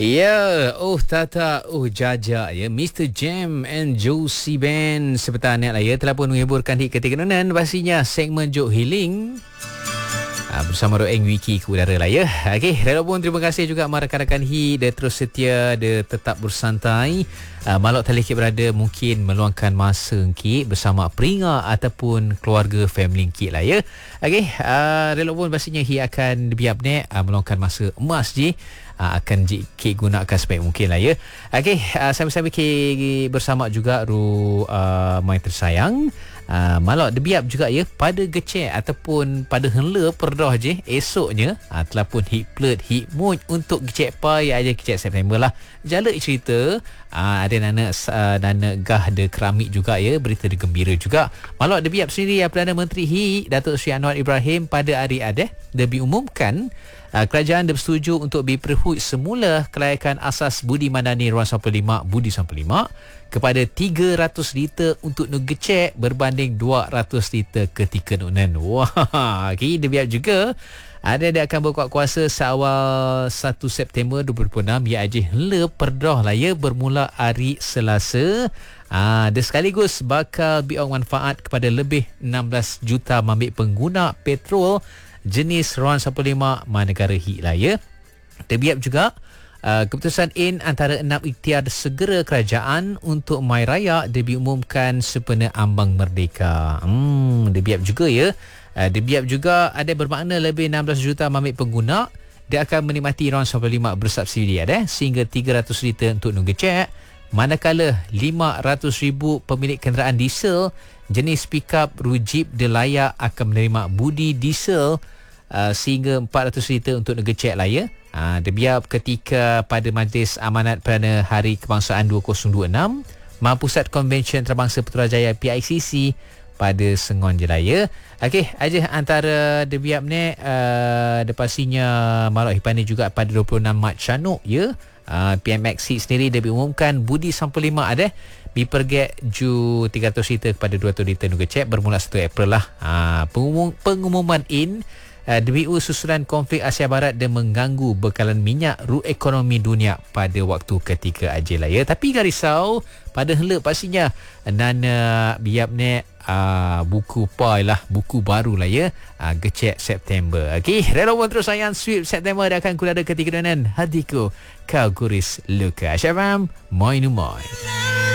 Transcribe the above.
Ya, Tata, Jaja ya, Mr. Jam and Josie Band seperti anak lah ya, telah pun menghiburkan hit ketiga nonan pastinya segmen Jok Healing bersama Roeng Wiki ke udara lah ya. Okey, rela pun terima kasih juga rakan-rakan hit dia terus setia, dia tetap bersantai. Malok Talihkit berada mungkin meluangkan masa Kit bersama peringat ataupun keluarga family Kit lah ya. Okey, rela pun pastinya hit akan biap ni meluangkan masa emas je. Akan Kit gunakan sebaik mungkin lah ya. Okey, sambil-sambil Kit bersama juga mai tersayang. Malak debiap juga ya pada gecek ataupun pada henla perdah je esoknya telah pun hit plot hit mood untuk gecek pai aja gecek September lah. Jala cerita ada nana gah de keramik juga ya, berita de gembira juga. Malak debiap sendiri Perdana Menteri Hit Datuk Seri Anwar Ibrahim pada hari dia diumumkan kerajaan bersetuju untuk diperhut semula kelayakan asas Budi Madani Ruang 95 Budi 95 kepada 300 liter untuk ngecek berbanding 200 liter ketika nunan. Wah, okay, dia biar juga dia akan berkuat kuasa seawal 1 September 2026 ia aja henla perdah lah ya, bermula hari Selasa. Dia sekaligus bakal biang manfaat kepada lebih 16 juta mambik pengguna petrol jenis RON 15 Manegara Hit lah ya. Dia biar juga keputusan antara 6 ikhtiar segera kerajaan untuk Mai Raya diumumkan sempena ambang merdeka. Dia biap juga ya. Dia biap juga ada bermakna lebih 16 juta mambik pengguna dia akan menikmati RON 15 bersubsidi sehingga 300 liter untuk ngecek, manakala 500,000 pemilik kenderaan diesel jenis pickup Rujib Delaya akan menerima budi diesel sehingga 400 liter untuk ngecek lah ya. Dia biar ketika pada Majlis Amanat Perdana Hari Kebangsaan 2026 Pusat Konvensyen Antarabangsa Putrajaya PICC pada Sengon Jelaya. Okey, aja antara dia biar ni pastinya Malak Hipani juga pada 26 Mac Canuk ya. PMX sendiri dia diumumkan budi 15 ada diperget ju 300 liter kepada 200 liter ngecek bermula 1 April lah. Pengumuman DBU susulan konflik Asia Barat dan mengganggu bekalan minyak ru ekonomi dunia pada waktu ketika aja lah ya. Tapi gak risau pada henla pastinya nana biap ni buku pai lah, buku baru lah ya, gecek September. Okey, relevan terus sayang sweep September dia akan kulada ketika dan hatiku kau guris luka. Syafam, moi.